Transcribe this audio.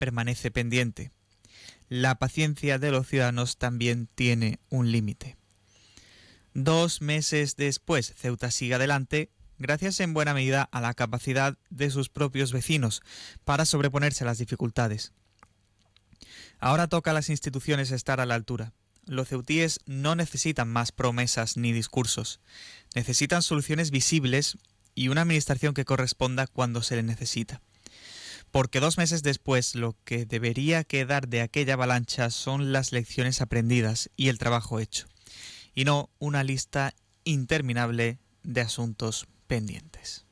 permanece pendiente. La paciencia de los ciudadanos también tiene un límite. 2 meses después, Ceuta sigue adelante, gracias en buena medida a la capacidad de sus propios vecinos para sobreponerse a las dificultades. Ahora toca a las instituciones estar a la altura. Los ceutíes no necesitan más promesas ni discursos. Necesitan soluciones visibles y una administración que corresponda cuando se le necesita. Porque 2 meses después, lo que debería quedar de aquella avalancha son las lecciones aprendidas y el trabajo hecho, y no una lista interminable de asuntos pendientes.